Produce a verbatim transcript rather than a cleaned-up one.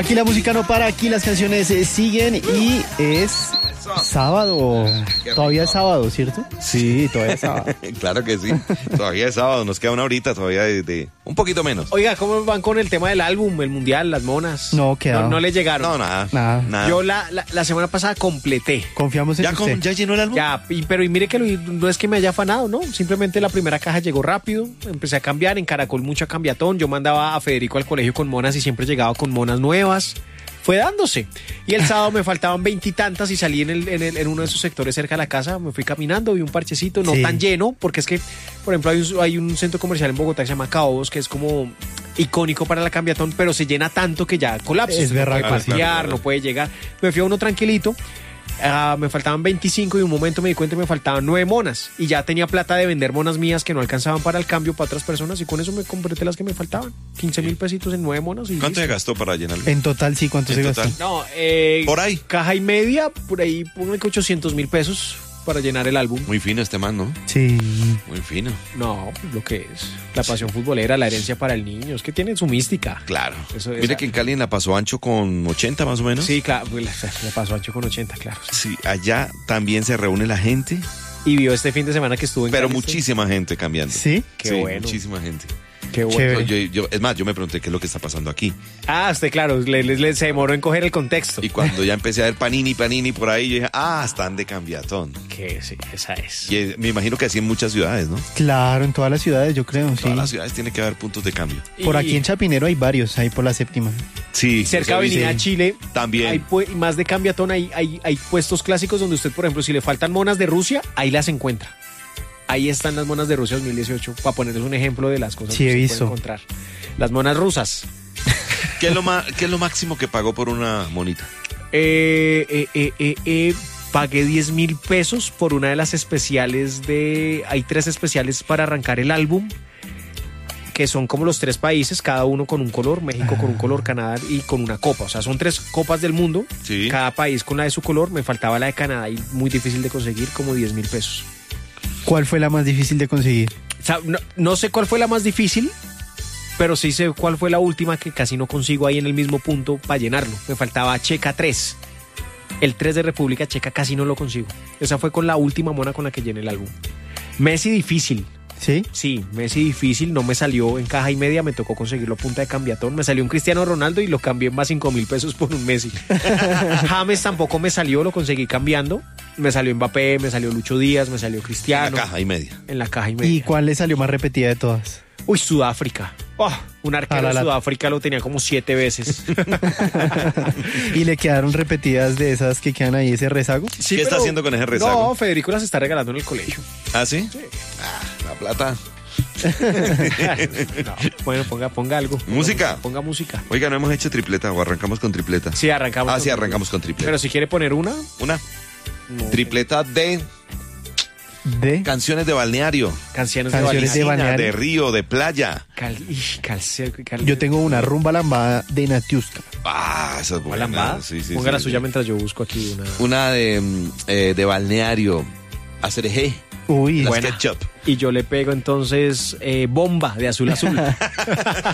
Aquí la música no para, aquí las canciones eh, siguen y es sábado. Todavía es sábado, ¿cierto? Sí, todavía es sábado. Claro que sí, todavía es sábado, nos queda una horita todavía de, de un poquito menos. Oiga, ¿cómo van con el tema del álbum, el mundial, las monas? No, quedado. No, no le llegaron. No, nada, Nada. nada. Yo la, la, la semana pasada completé. Confiamos en ¿Ya, usted. con- ¿Ya llenó el álbum? Ya, y- pero y mire que lo- no es que me haya afanado, ¿no? Simplemente la primera caja llegó rápido, empecé a cambiar, en Caracol mucha cambiatón, yo mandaba a Federico al colegio con monas y siempre llegaba con monas nuevas. Fue dándose. Y el sábado me faltaban veintitantas y salí en, el, en, el, en uno de esos sectores cerca de la casa, me fui caminando, vi un parchecito, no Sí. tan lleno, porque es que, por ejemplo, hay un, hay un centro comercial en Bogotá que se llama Caobos, que es como icónico para la cambiatón, pero se llena tanto que ya colapsa. Es Usted no puede berraco, sí. parquear, Claro. no puede llegar. Me fui a uno tranquilito. Ah, me faltaban veinticinco y un momento me di cuenta que me faltaban nueve monas y ya tenía plata de vender monas mías que no alcanzaban para el cambio para otras personas y con eso me compré las que me faltaban. quince mil pesitos en nueve monas. Y ¿Cuánto se listo. gastó para llenarlo? En total, sí, ¿cuánto En se total. gastó? No, eh, Por ahí. caja y media, por ahí ponle que ochocientos mil pesos para llenar el álbum. Muy fino este man, ¿no? Sí. Muy fino. No, pues lo que es la pasión futbolera, la herencia para el niño, es que tiene su mística. Claro. Eso es- Mire que en Cali en la pasó ancho con ochenta más o menos. Sí, claro, pues, le pasó ancho con ochenta, claro. Sí, allá también se reúne la gente, Y vio este fin de semana que estuvo en pero Cali, muchísima gente cambiando. ¿Sí? Qué Sí, bueno. muchísima gente. Qué bueno. Chévere. Yo, yo- es más, yo me pregunté qué es lo que está pasando aquí. Ah, usted, claro, le, le- le- se demoró en coger el contexto. Y cuando ya empecé a ver Panini, Panini por ahí, yo dije, ah, están de cambiatón. Que sí, esa es. Y eh, me imagino que así en muchas ciudades, ¿no? Claro, en todas las ciudades, yo creo, sí. Todas las ciudades tiene que haber puntos de cambio. Por Y aquí en Chapinero hay varios, ahí por la séptima. Sí. cerca de eso Avenida dice- Chile, También. hay pu- más de cambiatón, hay, hay, hay puestos clásicos donde usted, por ejemplo, si le faltan monas de Rusia, ahí las encuentra. Ahí están las monas de Rusia dos mil dieciocho, para ponerles un ejemplo de las cosas Sí, que he se visto. puede encontrar. Las monas rusas. ¿Qué es, lo ma- ¿Qué es lo máximo que pagó por una monita? Eh, eh, eh, eh, eh, pagué diez mil pesos por una de las especiales de... Hay tres especiales para arrancar el álbum, que son como los tres países, cada uno con un color, México con un color, Canadá y con una copa. O sea, son tres copas del mundo, Sí. cada país con la de su color. Me faltaba la de Canadá y muy difícil de conseguir, como diez mil pesos. ¿Cuál fue la más difícil de conseguir? O sea, no, no sé cuál fue la más difícil, pero sí sé cuál fue la última que casi no consigo ahí en el mismo punto para llenarlo. Me faltaba Checa tres. El tres de República Checa casi no lo consigo. Esa fue con la última mona con la que llené el álbum. Messi difícil. ¿Sí? Sí, Messi difícil, no me salió en caja y media, me tocó conseguirlo a punta de cambiatón. Me salió un Cristiano Ronaldo y lo cambié en más cinco mil pesos por un Messi. James tampoco me salió, lo conseguí cambiando. Me salió Mbappé, me salió Lucho Díaz, me salió En Cristiano. la caja y media. En la caja y media. ¿Y cuál le salió más repetida de todas? Uy, Sudáfrica. Oh, un arquero A la de lata. Sudáfrica lo tenía como siete veces. ¿Y le quedaron repetidas de esas que quedan ahí, ese rezago? Sí, ¿Qué está pero- haciendo con ese rezago? No, Federico las está regalando en el colegio. ¿Ah, sí? Ah, la plata. No, bueno, ponga, ponga algo. Ponga Música. Ponga música. Oiga, no hemos hecho tripleta o arrancamos con tripleta. Sí, arrancamos. Ah, con- sí, arrancamos con tripleta. Pero si quiere poner una. Una no. tripleta de ¿De? canciones de balneario. Canciones de Canciones de Valina. balneario. De río, de playa. Cal, ij, calce- cal- Yo tengo una rumba lambada de Natiuska. Ah, esa es ¿Una buena. lambada? Sí, sí, Ponga sí, la sí. suya mientras yo busco aquí una. Una de, mm, eh, de balneario. Acerejé. Uy, Las Buena. ketchup. Y yo le pego entonces eh, bomba de azul a azul.